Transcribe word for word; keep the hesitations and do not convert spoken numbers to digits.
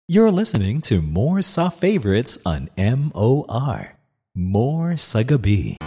You're listening to More Soft Favorites on M O R. More Sagabi.